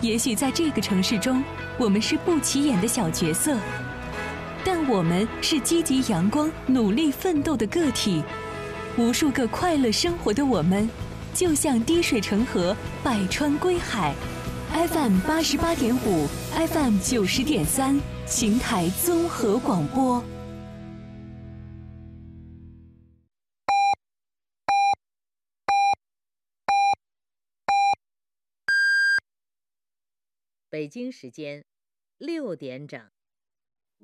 也许在这个城市中，我们是不起眼的小角色，但我们是积极阳光、努力奋斗的个体。无数个快乐生活的我们，就像滴水成河，百川归海。FM 88.5 ，FM 90.3，邢台综合广播。 北京时间6点整。